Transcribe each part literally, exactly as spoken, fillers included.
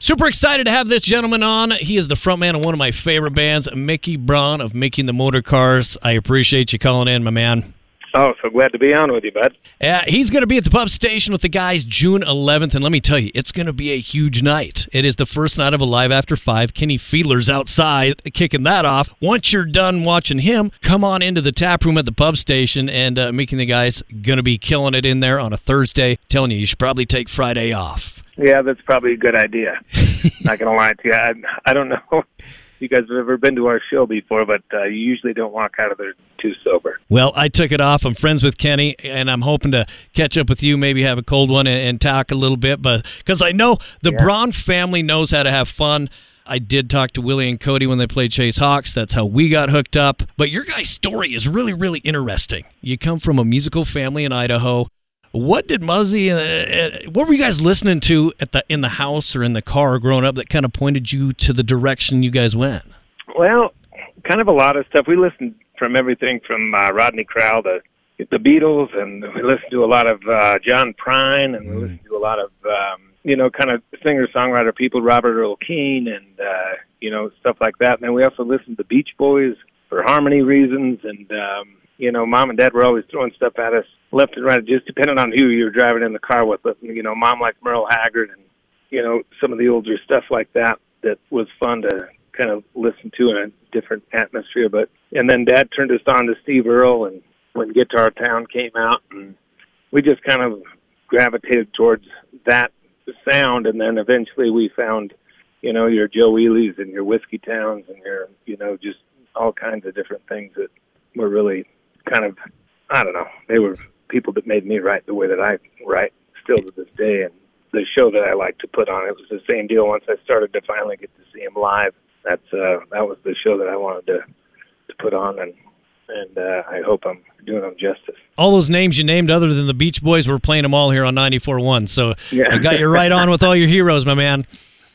Super excited to have this gentleman on. He is the frontman of one of my favorite bands, Mickey Braun of Making the Motor Cars. I appreciate you calling in, my man. Oh, so glad to be on with you, bud. Uh, he's going to be at the Pub Station with the guys June eleventh, and let me tell you, it's going to be a huge night. It is the first night of Alive After five. Kenny Fiedler's outside kicking that off. Once you're done watching him, come on into the tap room at the Pub Station, and uh, Making the guys going to be killing it in there on a Thursday. Telling you, you should probably take Friday off. Yeah, that's probably a good idea. Not going to lie to you. I, I don't know if you guys have ever been to our show before, but uh, you usually don't walk out of there too sober. Well, I took it off. I'm friends with Kenny, and I'm hoping to catch up with you, maybe have a cold one and, and talk a little bit. But because I know the yeah. Braun family knows how to have fun. I did talk to Willie and Cody when they played Chase Hawks. That's how we got hooked up. But your guys' story is really, really interesting. You come from a musical family in Idaho. What did Muzzy, uh, what were you guys listening to at the in the house or in the car growing up that kind of pointed you to the direction you guys went? Well, kind of a lot of stuff. We listened from everything from uh, Rodney Crowell to the Beatles, and we listened to a lot of uh, John Prine, and we listened to a lot of, um, you know, kind of singer-songwriter people, Robert Earl Keen, and, uh, you know, stuff like that. And then we also listened to Beach Boys for harmony reasons, and, um, you know, Mom and Dad were always throwing stuff at us left and right, just depending on who you were driving in the car with. But, you know, Mom liked Merle Haggard and, you know, some of the older stuff like that that was fun to kind of listen to in a different atmosphere. But and then Dad turned us on to Steve Earle, and when Guitar Town came out, and we just kind of gravitated towards that sound. And then eventually we found, you know, your Joe Ely's and your Whiskey Towns and your, you know, just all kinds of different things that were really kind of, I don't know, they were people that made me write the way that I write still to this day. And the show that I like to put on, it was the same deal. Once I started to finally get to see him live, that's uh, that was the show that I wanted to to put on, and and uh, I hope I'm doing them justice. All those names you named, other than the Beach Boys, we're playing them all here on ninety-four point one. So yeah. I got you right on with all your heroes, my man.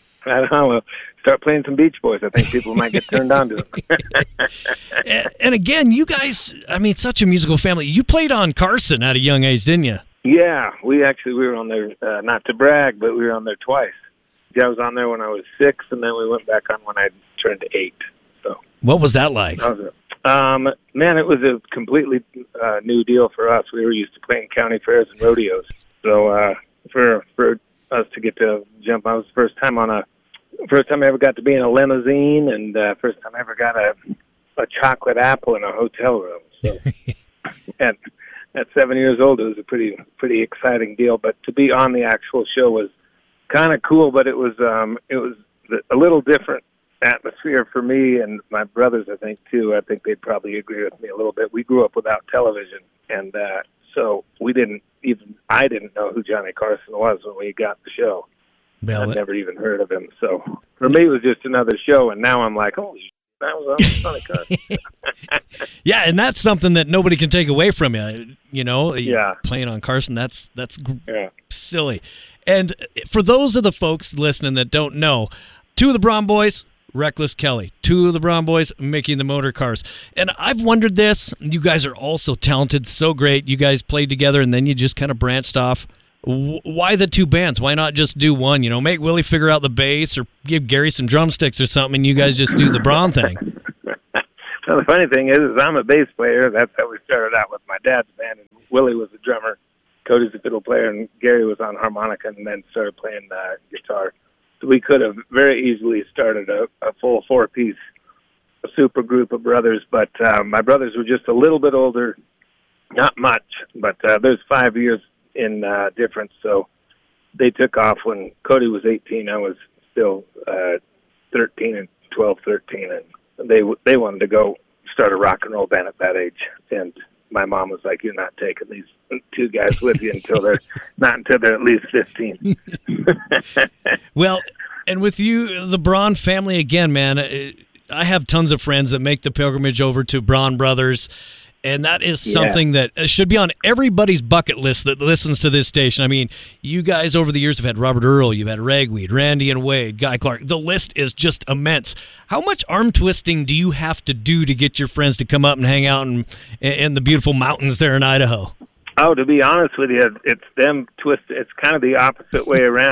I don't know. Well, start playing some Beach Boys. I think people might get turned on to them. and, and again, you guys, I mean, such a musical family. You played on Carson at a young age, didn't you? Yeah, we actually, we were on there, uh, not to brag, but we were on there twice. I was on there when I was six, and then we went back on when I turned eight. So, what was that like? That was a, um, man, it was a completely uh, new deal for us. We were used to playing county fairs and rodeos. So uh, for for us to get to jump, I was the first time on a, first time I ever got to be in a limousine, and uh, first time I ever got a a chocolate apple in a hotel room. So, and at seven years old, it was a pretty pretty exciting deal. But to be on the actual show was kind of cool, but it was um, it was a little different atmosphere for me and my brothers, I think, too. I think they'd probably agree with me a little bit. We grew up without television, and uh, so we didn't even, I didn't know who Johnny Carson was when we got the show. Well, I'd never even heard of him. So for me, it was just another show, and now I'm like, holy shit, that was on Johnny Carson. Yeah, and that's something that nobody can take away from you. You know, yeah. Playing on Carson, that's that's yeah. silly. And for those of the folks listening that don't know, two of the Braun boys, Reckless Kelly. Two of the Braun boys, Making the Motor Cars. And I've wondered this. You guys are all so talented, so great. You guys played together, and then you just kind of branched off. Why the two bands? Why not just do one? You know, make Willie figure out the bass, or give Gary some drumsticks or something, and you guys just do the Braun thing. Well, the funny thing is, is I'm a bass player. That's how we started out with my dad's band. And Willie was a drummer. Cody's a fiddle player, and Gary was on harmonica, and then started playing uh, guitar. So we could have very easily started a, a full four-piece a super group of brothers, but uh, my brothers were just a little bit older, not much, but uh, there's five years in uh, difference, so they took off when Cody was eighteen. I was still uh, thirteen and twelve, thirteen, and they they wanted to go start a rock and roll band at that age, and my mom was like, "You're not taking these two guys with you until they're not until they're at least fifteen." Well, and with you, the Braun family again, man. I have tons of friends that make the pilgrimage over to Braun Brothers, and that is something yeah. that should be on everybody's bucket list that listens to this station. I mean, you guys over the years have had Robert Earl, you've had Ragweed, Randy and Wade, Guy Clark. The list is just immense. How much arm twisting do you have to do to get your friends to come up and hang out in, in the beautiful mountains there in Idaho? Oh, to be honest with you, it's them twist. It's kind of the opposite way around.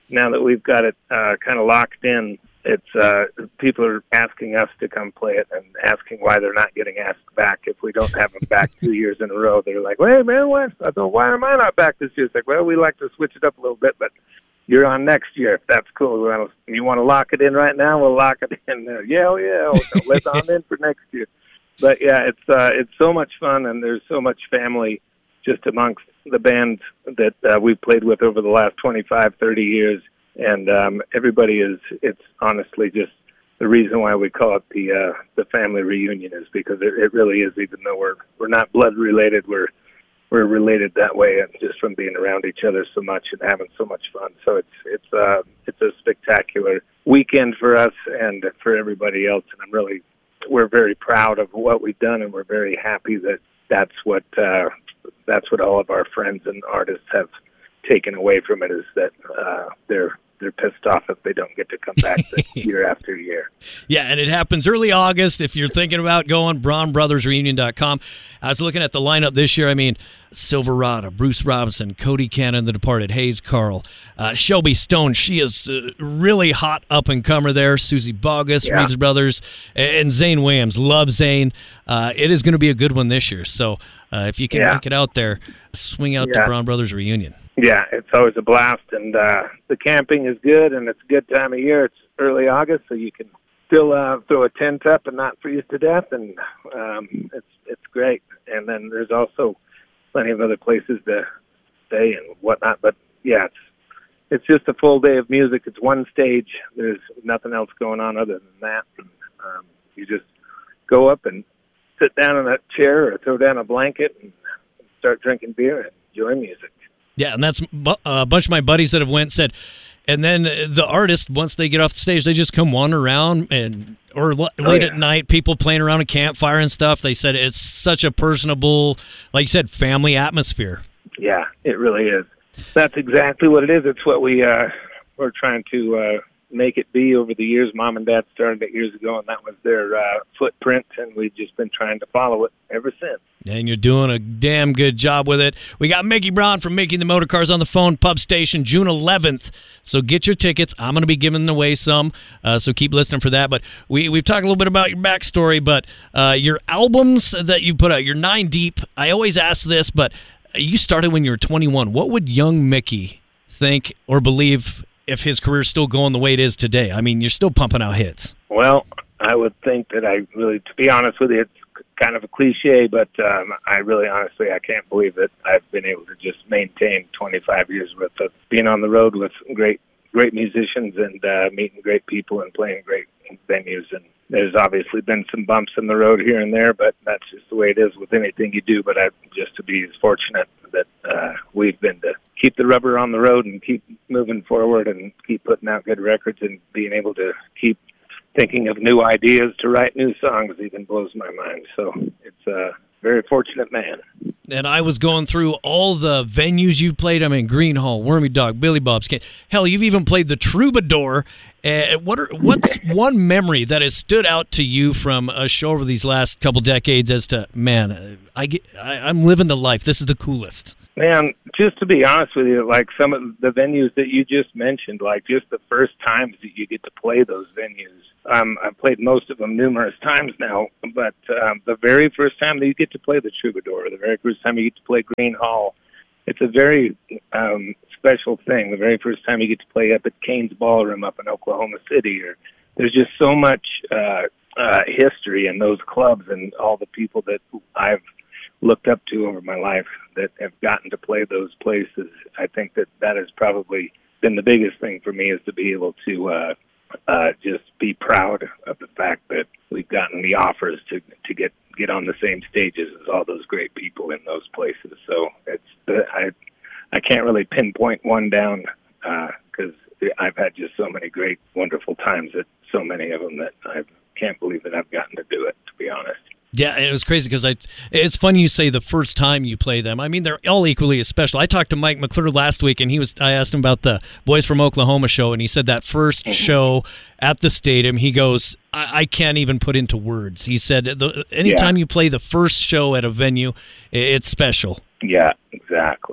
now that we've got it uh, kind of locked in, it's uh, people are asking us to come play it and asking why they're not getting asked back if we don't have them back two years in a row. They're like, "Well, hey, man, why? I thought, why am I not back this year?" It's like, well, we like to switch it up a little bit, but you're on next year if that's cool. Well, you want to lock it in right now? We'll lock it in. Uh, yeah, oh, yeah, oh, let's on in for next year. But yeah, it's uh, it's so much fun, and there's so much family just amongst the band that uh, we've played with over the last twenty-five, thirty years. And um, everybody is, it's honestly just the reason why we call it the uh, the family reunion is because it, it really is, even though we're we're not blood related, we're we're related that way, and just from being around each other so much and having so much fun. So it's it's uh, it's a spectacular weekend for us and for everybody else. And I'm really, we're very proud of what we've done, and we're very happy that that's what uh, that's what all of our friends and artists have taken away from it, is that uh, they're they're pissed off if they don't get to come back year after year. Yeah, and it happens early August. If you're thinking about going, braun brothers reunion dot com. I was looking at the lineup this year. I mean, Silverado, Bruce Robinson, Cody Cannon, The Departed, Hayes Carll, uh, Shelby Stone. She is uh, really hot up-and-comer there. Susie Bogus, yeah. Reeves Brothers, and Zane Williams. Love Zane. Uh, it is going to be a good one this year. So uh, if you can yeah. make it out there, swing out yeah. to Braun Brothers Reunion. Yeah, it's always a blast, and uh, the camping is good, and it's a good time of year. It's early August, so you can still uh, throw a tent up and not freeze to death, and um, it's it's great. And then there's also plenty of other places to stay and whatnot. But yeah, it's it's just a full day of music. It's one stage. There's nothing else going on other than that. And, um, you just go up and sit down in a chair or throw down a blanket and start drinking beer and enjoy music. Yeah, and that's a bunch of my buddies that have went said, and then the artist, once they get off the stage, they just come wander around, and or l- oh, late yeah. at night, people playing around a campfire and stuff. They said it's such a personable, like you said, family atmosphere. Yeah, it really is. That's exactly what it is. It's what we uh, we're trying to uh, make it be over the years. Mom and Dad started it years ago, and that was their uh, footprint, and we've just been trying to follow it ever since. And you're doing a damn good job with it. We got Mickey Braun from Making the Motorcars on the phone, Pub Station, June eleventh. So get your tickets. I'm going to be giving away some, uh, so keep listening for that. But we, we've talked a little bit about your backstory, but uh, your albums that you put out, you're nine deep. I always ask this, but you started when you were twenty-one. What would young Mickey think or believe if his career's still going the way it is today? I mean, you're still pumping out hits. Well, I would think that I really, to be honest with you, it's kind of a cliche, but um, I really honestly, I can't believe that I've been able to just maintain twenty-five years worth of being on the road with great great musicians and uh, meeting great people and playing great venues. And there's obviously been some bumps in the road here and there, but that's just the way it is with anything you do. But I just to be as fortunate that uh, we've been to keep the rubber on the road and keep moving forward and keep putting out good records and being able to keep thinking of new ideas to write new songs even blows my mind. So it's a very fortunate man. And I was going through all the venues you played. I mean, Green Hall, Wormy Dog, Billy Bob's. Hell, you've even played the Troubadour. Uh, what are, what's one memory that has stood out to you from a show over these last couple decades as to, man, I get, I, I'm living the life. This is the coolest. Man, just to be honest with you, like some of the venues that you just mentioned, like just the first times that you get to play those venues. Um, I've played most of them numerous times now, but um, the very first time that you get to play the Troubadour, the very first time you get to play Green Hall, it's a very um, special thing. The very first time you get to play up at Kane's Ballroom up in Oklahoma City, or there's just so much uh, uh, history in those clubs and all the people that I've looked up to over my life that have gotten to play those places. I think that that has probably been the biggest thing for me, is to be able to uh, uh, just be proud of the fact that we've gotten the offers to to get get on the same stages as all those great people in those places. So it's I I can't really pinpoint one down because uh, I've had just so many great, wonderful times at so many of them that I can't believe that I've gotten to do it, to be honest. Yeah, and it was crazy because I. It's funny you say the first time you play them. I mean, they're all equally as special. I talked to Mike McClure last week, and he was. I asked him about the Boys from Oklahoma show, and he said that first mm-hmm. show at the stadium, he goes, I, I can't even put into words. He said, the, anytime yeah. you play the first show at a venue, it's special. Yeah, exactly.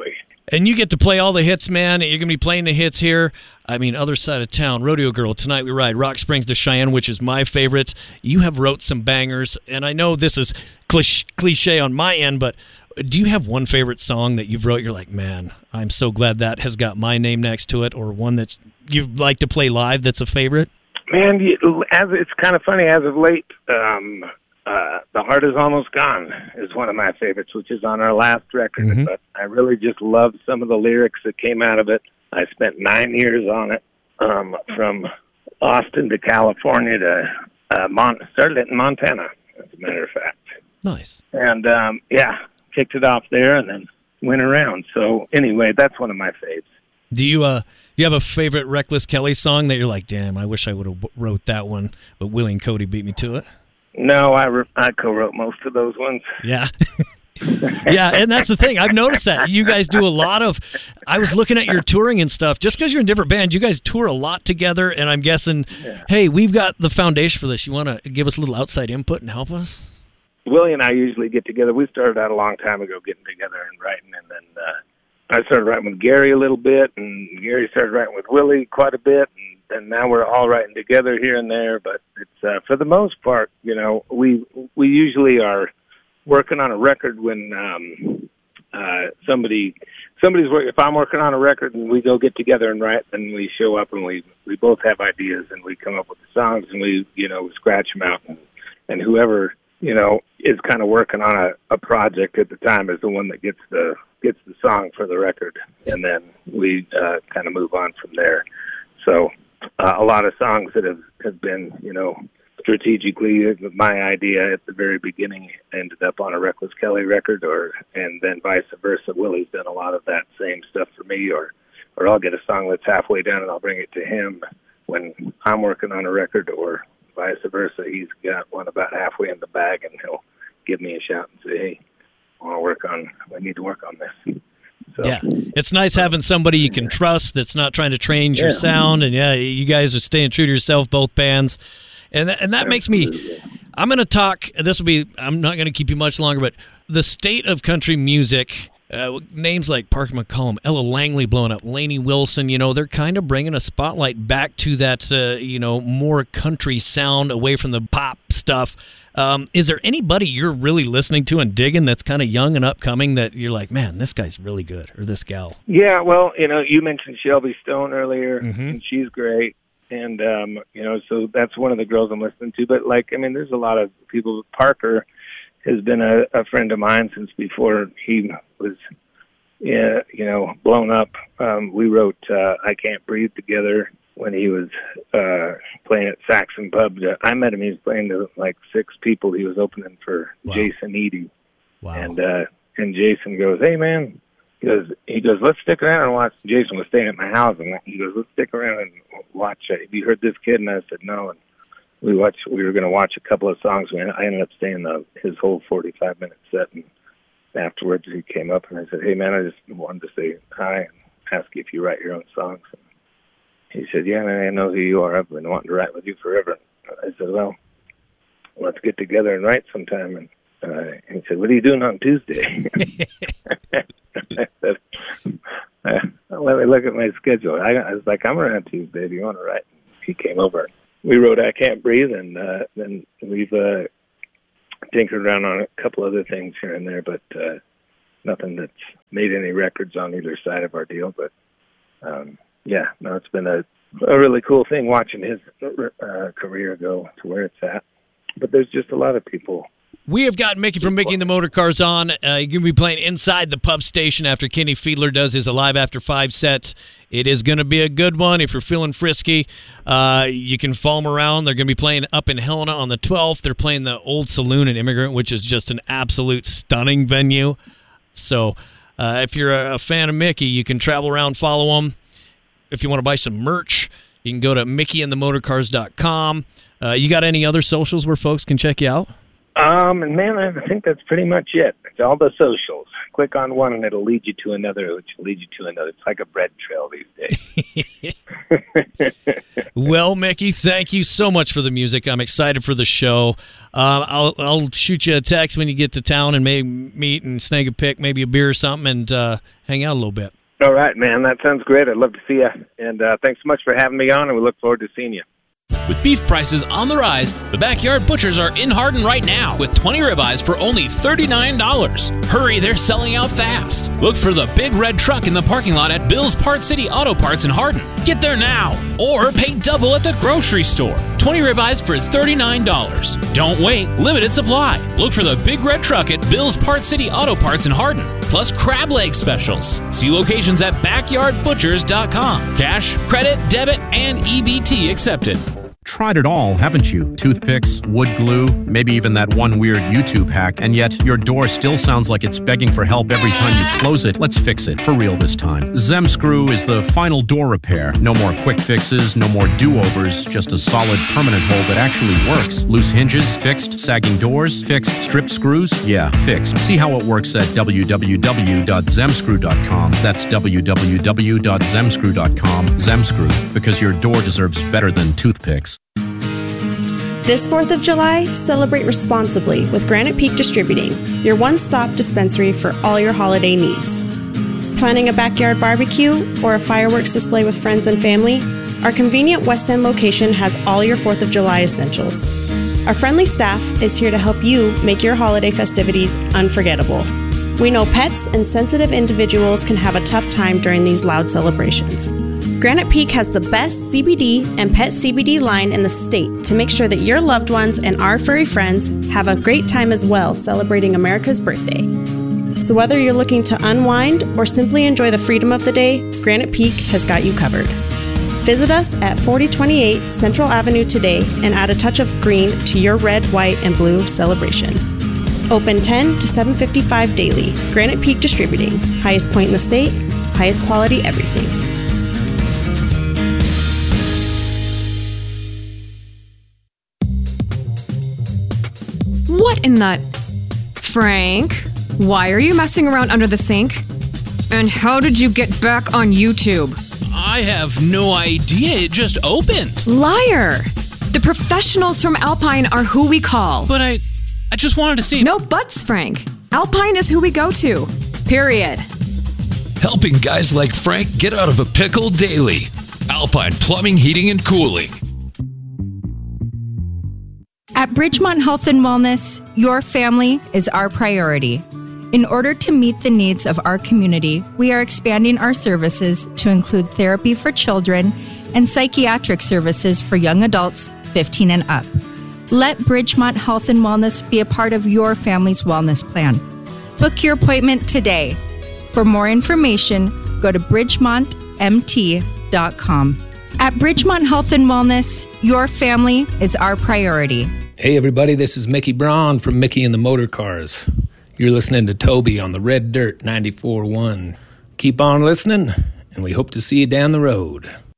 And you get to play all the hits, man. You're going to be playing the hits here. I mean, Other Side of Town, Rodeo Girl, Tonight We Ride, Rock Springs to Cheyenne, which is my favorite. You have wrote some bangers, and I know this is cliche on my end, but do you have one favorite song that you've wrote? You're like, man, I'm so glad that has got my name next to it, or one that you'd like to play live that's a favorite? Man, as it's kind of funny, as of late, um, uh, The Heart Is Almost Gone is one of my favorites, which is on our last record. Mm-hmm. But I really just love some of the lyrics that came out of it. I spent nine years on it, um, from Austin to California to uh, Mon- started it in Montana, as a matter of fact. Nice. And, um, yeah, kicked it off there and then went around. So, anyway, that's one of my faves. Do you uh, do you have a favorite Reckless Kelly song that you're like, damn, I wish I would have wrote that one, but Willie and Cody beat me to it? No, I, re- I co-wrote most of those ones. Yeah. Yeah, and that's the thing. I've noticed that. You guys do a lot of, I was looking at your touring and stuff. Just because you're in different bands, you guys tour a lot together, and I'm guessing, yeah. Hey, we've got the foundation for this. You want to give us a little outside input and help us? Willie and I usually get together. We started out a long time ago getting together and writing, and then uh, I started writing with Gary a little bit, and Gary started writing with Willie quite a bit, and, and now we're all writing together here and there. But it's uh, for the most part, you know, we we usually are working on a record when um, uh, somebody somebody's work. If I'm working on a record and we go get together and write, then we show up and we we both have ideas and we come up with the songs and we you know scratch them out, and, and whoever you know is kind of working on a, a project at the time is the one that gets the gets the song for the record, and then we uh, kind of move on from there. So uh, a lot of songs that have, have been, you know, strategically my idea at the very beginning ended up on a Reckless Kelly record, or and then vice versa. Willie's done a lot of that same stuff for me, or or I'll get a song that's halfway done and I'll bring it to him when I'm working on a record, or vice versa. He's got one about halfway in the bag and he'll give me a shout and say, hey, I want to work on, I need to work on this. So, yeah, it's nice having somebody you can trust that's not trying to change your yeah. sound, and yeah, you guys are staying true to yourself, both bands, and th- and that makes me. I'm going to talk. This will be. I'm not going to keep you much longer, but the state of country music. Uh, names like Parker McCollum, Ella Langley blowing up, Lainey Wilson, you know, they're kind of bringing a spotlight back to that, uh, you know, more country sound away from the pop stuff. Um, is there anybody you're really listening to and digging that's kind of young and upcoming that you're like, man, this guy's really good, or this gal? Yeah, well, you know, you mentioned Shelby Stone earlier, mm-hmm. and she's great. And, um, you know, so that's one of the girls I'm listening to. But, like, I mean, there's a lot of people. Parker has been a, a friend of mine since before he was, yeah, you know, blown up. Um, we wrote uh, I Can't Breathe together when he was uh, playing at Saxon Pub. I met him. He was playing to like six people. He was opening for wow. Jason Eady. Wow. And uh, and Jason goes, hey, man. He goes, he goes, let's stick around and watch. Jason was staying at my house, and he goes, let's stick around and watch. Uh, have you heard this kid? And I said, no. And we watched. We were going to watch a couple of songs. I ended up staying the, his whole forty-five minute set, and afterwards he came up and I said, hey, man, I just wanted to say hi and ask you if you write your own songs. And he said, yeah, man, I know who you are. I've been wanting to write with you forever. I said, well, let's get together and write sometime. And uh, he said, what are you doing on Tuesday? I said, uh, let me look at my schedule. I, I was like, I'm around Tuesday. Do you want to write? And he came over. We wrote I Can't Breathe, and uh, then we've uh, tinkered around on a couple other things here and there, but uh, nothing that's made any records on either side of our deal. But, um, yeah, no, it's been a, a really cool thing watching his uh, career go to where it's at. But there's just a lot of people. We have got Mickey from Mickey and the Motorcars on. Uh, you're going to be playing inside the pub station after Kenny Fiedler does his Alive After Five sets. It is going to be a good one. If you're feeling frisky, uh, you can follow them around. They're going to be playing up in Helena on the twelfth. They're playing the Old Saloon in Immigrant, which is just an absolute stunning venue. So uh, if you're a, a fan of Mickey, you can travel around, follow them. If you want to buy some merch, you can go to mickey and the motorcars dot com. Uh, you got any other socials where folks can check you out? Um, and man, I think that's pretty much it. It's all the socials. Click on one and it'll lead you to another, which will lead you to another. It's like a bread trail these days. Well, Mickey, thank you so much for the music. I'm excited for the show. Uh, I'll I'll shoot you a text when you get to town and maybe meet and snag a pic, maybe a beer or something, and uh, hang out a little bit. All right, man. That sounds great. I'd love to see you. And uh, thanks so much for having me on, and we look forward to seeing you. With beef prices on the rise, the Backyard Butchers are in Hardin right now with twenty ribeyes for only thirty-nine dollars. Hurry, they're selling out fast. Look for the big red truck in the parking lot at Bill's Part City Auto Parts in Hardin. Get there now, or pay double at the grocery store. twenty ribeyes for thirty-nine dollars. Don't wait, limited supply. Look for the big red truck at Bill's Part City Auto Parts in Hardin. Plus crab leg specials. See locations at backyard butchers dot com. Cash, credit, debit, and E B T accepted. Tried it all, haven't you? Toothpicks, wood glue, maybe even that one weird YouTube hack, and yet your door still sounds like it's begging for help every time you close it. Let's fix it, for real this time. Zemscrew is the final door repair. No more quick fixes, no more do-overs, just a solid permanent hole that actually works. Loose hinges, fixed. Sagging doors, fixed. Stripped screws, yeah, fixed. See how it works at w w w dot zemscrew dot com. That's w w w dot zemscrew dot com. Zemscrew, because your door deserves better than toothpicks. This fourth of July, celebrate responsibly with Granite Peak Distributing, your one-stop dispensary for all your holiday needs. Planning a backyard barbecue or a fireworks display with friends and family? Our convenient West End location has all your fourth of July essentials. Our friendly staff is here to help you make your holiday festivities unforgettable. We know pets and sensitive individuals can have a tough time during these loud celebrations. Granite Peak has the best C B D and pet C B D line in the state to make sure that your loved ones and our furry friends have a great time as well celebrating America's birthday. So whether you're looking to unwind or simply enjoy the freedom of the day, Granite Peak has got you covered. Visit us at forty twenty-eight Central Avenue today and add a touch of green to your red, white, and blue celebration. Open ten to seven fifty-five daily. Granite Peak Distributing. Highest point in the state, highest quality everything. What in the... Frank, why are you messing around under the sink? And how did you get back on YouTube? I have no idea. It just opened. Liar! The professionals from Alpine are who we call. But I... I just wanted to see... No buts, Frank. Alpine is who we go to. Period. Helping guys like Frank get out of a pickle daily. Alpine Plumbing, Heating, and Cooling. At Bridgemont Health and Wellness, your family is our priority. In order to meet the needs of our community, we are expanding our services to include therapy for children and psychiatric services for young adults fifteen and up. Let Bridgemont Health and Wellness be a part of your family's wellness plan. Book your appointment today. For more information, go to bridgemont m t dot com. At Bridgemont Health and Wellness, your family is our priority. Hey everybody, this is Mickey Braun from Mickey and the Motor Cars. You're listening to Toby on the Red Dirt ninety-four point one. Keep on listening, and we hope to see you down the road.